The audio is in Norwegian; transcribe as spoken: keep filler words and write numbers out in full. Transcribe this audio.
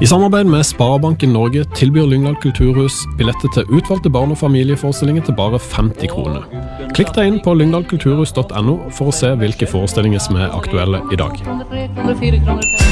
I samarbeid med Sparebanken Norge tilbyr Lyngdal Kulturhus billetter til utvalgte barn- og familieforestillinger til bare femti kroner. Klikk deg inn på lyngdalkulturhus punktum no for å se hvilke forestillinger som er aktuelle i dag.